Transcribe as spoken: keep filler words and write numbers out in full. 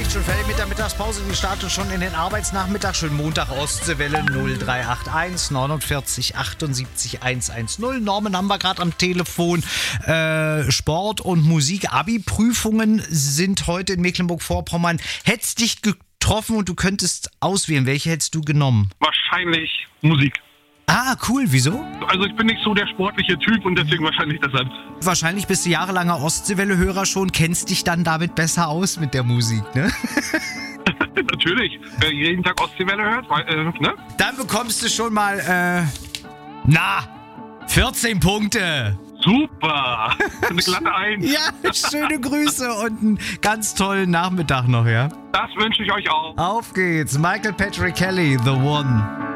gemacht, schon fertig mit der Mittagspause. Die startet schon in den Arbeitsnachmittag. Schönen Montag, Ostseewelle null drei acht eins neunundvierzig achtundsiebzig hundertzehn. Norman haben wir gerade am Telefon. Äh, Sport und Musik. Abi-Prüfungen sind heute in Mecklenburg-Vorpommern. Hättest dich getroffen und du könntest auswählen. Welche hättest du genommen? Wahrscheinlich Musik. Ah, cool. Wieso? Also ich bin nicht so der sportliche Typ und deswegen wahrscheinlich deshalb. Wahrscheinlich bist du jahrelanger Ostseewelle-Hörer schon, kennst dich dann damit besser aus mit der Musik, ne? Natürlich. Wer jeden Tag Ostseewelle hört, weil, äh, ne? Dann bekommst du schon mal, äh, na, vierzehn Punkte. Super. Eine glatte Eins. Ja, schöne Grüße und einen ganz tollen Nachmittag noch, ja? Das wünsche ich euch auch. Auf geht's. Michael Patrick Kelly, The One.